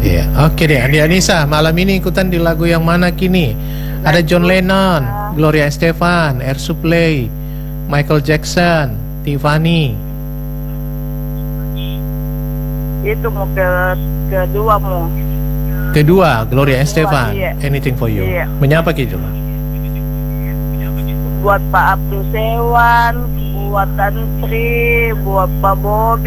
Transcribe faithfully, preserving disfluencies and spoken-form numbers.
Iya, oke deh. Andi Anissa, malam ini ikutan di lagu yang mana kini? Ada John Lennon, Gloria Estefan, Air Supply, Michael Jackson, Tiffany. Itu mau ke kedua mau. Kedua, Gloria Estefan, iya. Anything for You. Iya. Menyapa gitu? Buat Pak Abdul Sewan, buat Tantri, buat Pak Bobi.